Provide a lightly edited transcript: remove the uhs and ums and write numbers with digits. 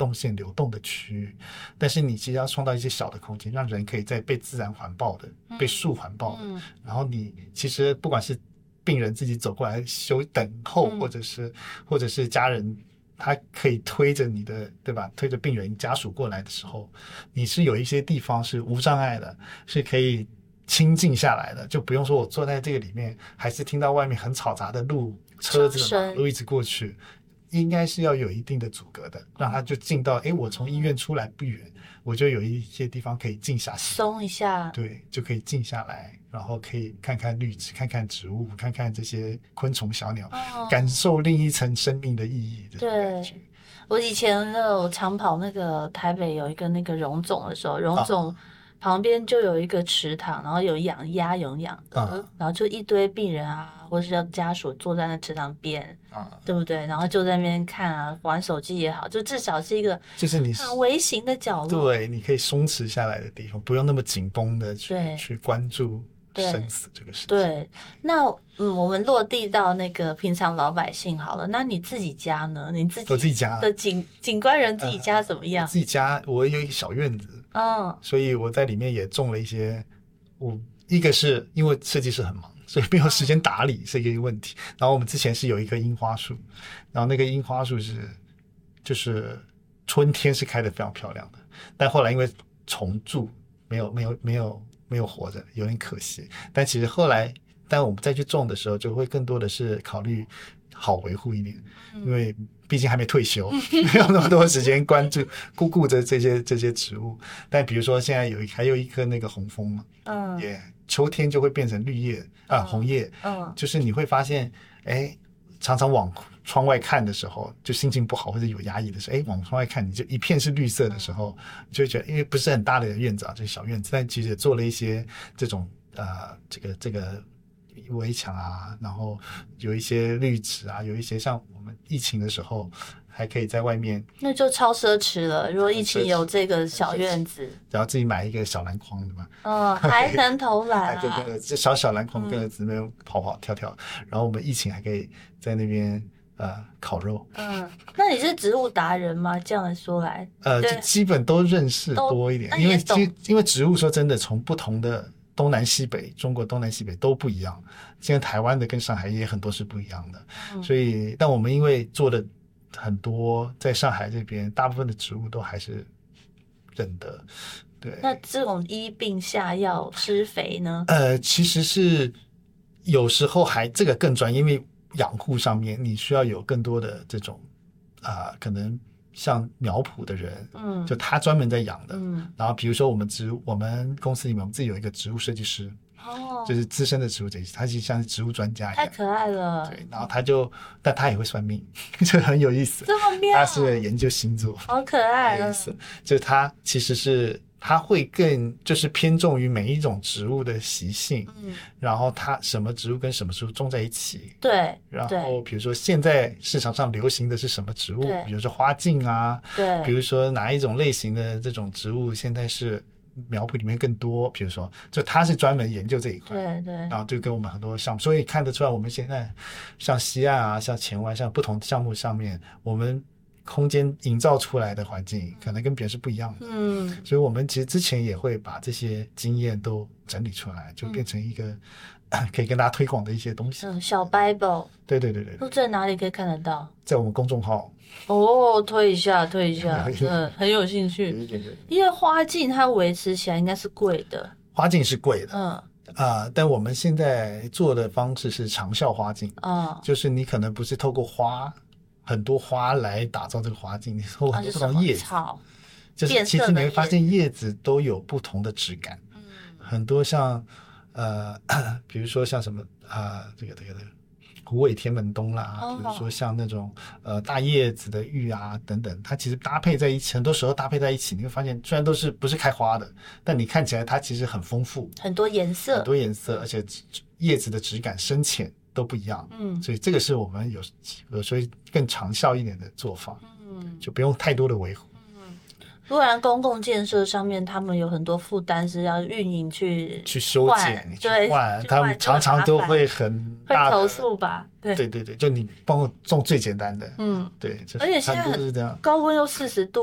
动线流动的区域，但是你其实要创造一些小的空间，让人可以在被自然环抱的、被树环抱的，然后你其实不管是病人自己走过来等候，或者是家人他可以推着你的，对吧？推着病人家属过来的时候，你是有一些地方是无障碍的，是可以清静下来的，就不用说我坐在这个里面还是听到外面很嘈杂的车子的马路一直过去，应该是要有一定的阻隔的，让他就静到我从医院出来不远，我就有一些地方可以静下来， 松一下， 对，就可以静下来，然后可以看看绿植，看看植物，看看这些昆虫小鸟，感受另一层生命的意义。 对，我以前我常跑那个台北有一个那个荣总的时候，荣总旁边就有一个池塘，然后有养鸭有养的，然后就一堆病人啊或是家属坐在那池塘边，对不对？然后就在那边看啊，玩手机也好，就至少是一个就是你很微型的角落， 对，你可以松弛下来的地方，不用那么紧绷的去关注生死这个事情。 对，那我们落地到那个平常老百姓好了，那你自己家呢？你自己的景观人自己家怎么样？ 自己家我有一个小院子，所以我在里面也种了一些。一个是因为设计师很忙，所以没有时间打理是一个问题。然后我们之前是有一棵樱花树，然后那个樱花树就是春天是开得非常漂亮的，但后来因为虫蛀没有活着，有点可惜。但其实后来当我们再去种的时候，就会更多的是考虑好维护一点，因为毕竟还没退休，没有那么多时间顾着这些植物。但比如说现在还有一棵那个红枫嘛，也秋天就会变成绿叶红叶，就是你会发现，常常往窗外看的时候，就心情不好或者有压抑的时候，往窗外看，你就一片是绿色的时候，你就会觉得，因为不是很大的院子啊，这小院子，但其实也做了一些这种这个围墙啊，然后有一些绿植啊，有一些像我们疫情的时候还可以在外面， 那就超奢侈了。如果疫情有这个小院子， 然后自己买一个小篮筐的嘛， 还能投篮啊， 这小篮筐跟儿子那边跑跑跳跳，然后我们疫情还可以在那边烤肉。 那你是植物达人吗？这样说来， 就基本都认识多一点，因为植物说真的，从不同的东南西北，中国东南西北都不一样。现在台湾的跟上海也很多是不一样的，所以但我们因为做的很多，在上海这边大部分的植物都还是认得。对， 那这种医病下药施肥呢？ 其实是有时候这个更专业，因为养护上面你需要有更多的这种可能像苗圃的人，就他专门在养的，然后比如说我们公司里面我们自己有一个植物设计师，就是资深的植物设计师，他就像是植物专家一样， 太可爱了。 对，然后但他也会算命，就很有意思。 这么妙， 他是研究星座， 好可爱啊！ 就他其实是他会更就是偏重于每一种植物的习性，然后它什么植物跟什么植物种在一起， 对， 然后比如说现在市场上流行的是什么植物，比如说花镜啊， 对， 比如说哪一种类型的这种植物现在是苗圃里面更多，比如说就他是专门研究这一块， 对， 然后就跟我们很多项目，所以看得出来我们现在像西岸啊，像前湾，像不同项目上面，我们空间营造出来的环境可能跟别人是不一样的，所以我们其实之前也会把这些经验都整理出来，就变成一个可以跟大家推广的一些东西。 小 Bible， 对， 都在哪里可以看得到？ 在我们公众号。 推一下，很有兴趣。因为花镜它维持起来应该是贵的， 花镜是贵的，但我们现在做的方式是长效花镜，就是你可能不是透过很多花来打造这个花镜，你透过很多不同叶子，就是其实你会发现叶子都有不同的质感，很多像比如说像什么这个虎尾天门冬啦，比如说像那种大叶子的玉啊等等，它其实搭配在一起，很多时候搭配在一起，你会发现虽然不是开花的，但你看起来它其实很丰富， 很多颜色， 而且叶子的质感深浅都不一样，所以这个是我们有时候更长效一点的做法，就不用太多的维护。 不然公共建设上面他们有很多负担是要运营去修剪，去换，他们常常都会很大的会投诉吧？对， 就你帮我种最简单的，对， 而且现在很多是这样， 高温又40度。